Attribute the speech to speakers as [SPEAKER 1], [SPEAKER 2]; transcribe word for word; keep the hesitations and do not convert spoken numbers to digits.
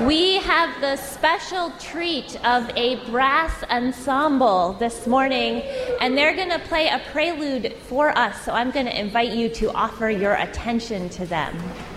[SPEAKER 1] We have the special treat of a brass ensemble this morning, and they're going to play a prelude for us, so I'm going to invite you to offer your attention to them.